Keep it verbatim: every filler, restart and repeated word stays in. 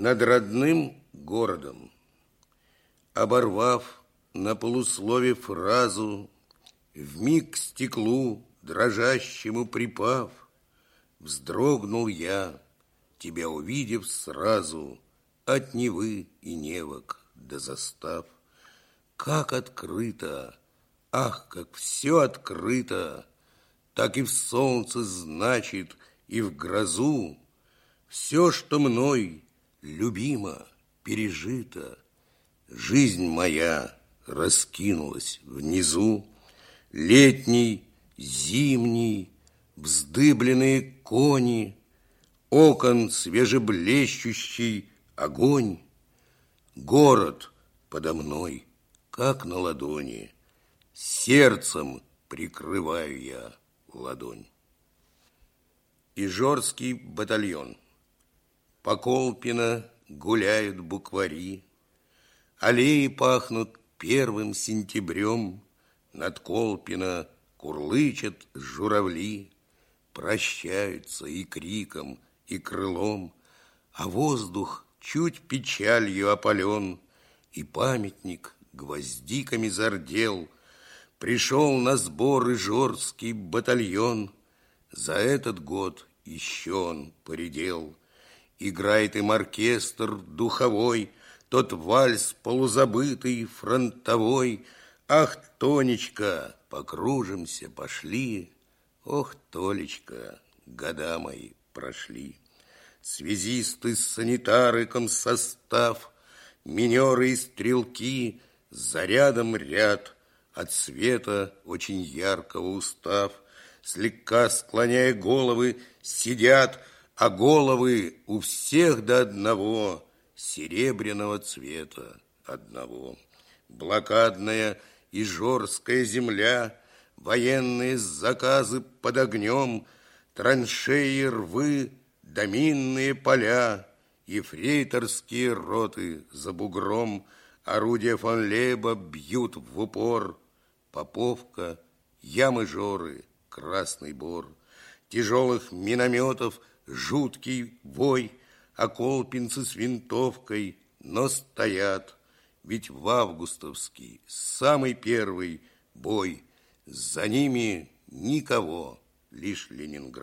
Над родным городом, оборвав на полуслове фразу, вмиг к стеклу дрожащему припав, вздрогнул я, тебя увидев сразу от Невы и Невок до застав. Как открыто, ах, как все открыто, так и в солнце, значит, и в грозу. Все, что мной любимо, пережито, жизнь моя раскинулась внизу. Летний, зимний, вздыбленные кони, окон свежеблещущий огонь. Город подо мной, как на ладони, сердцем прикрываю я ладонь. Ижорский батальон. По Колпино гуляют буквари, аллеи пахнут первым сентябрем, над Колпино курлычат журавли, прощаются и криком, и крылом, а воздух чуть печалью опален, и памятник гвоздиками зардел. Пришел на сбор ижорский батальон, за этот год еще он поредел. Играет им оркестр духовой, тот вальс полузабытый, фронтовой. Ах, Тонечка, покружимся, пошли. Ох, Толечка, года мои прошли. Связисты, санитары, комсостав, минеры и стрелки, зарядом ряд, от света очень яркого устав, слегка склоняя головы, сидят, а головы у всех до одного серебряного цвета одного. Блокадная ижорская земля, военные заказы под огнем, траншеи, рвы, доминные поля, ефрейторские роты за бугром, орудия фон Лейба бьют в упор. Поповка, ямы Жоры, Красный Бор, тяжелых минометов жуткий вой, а колпинцы с винтовкой, но стоят, ведь в августовский самый первый бой, за ними никого, лишь Ленинград.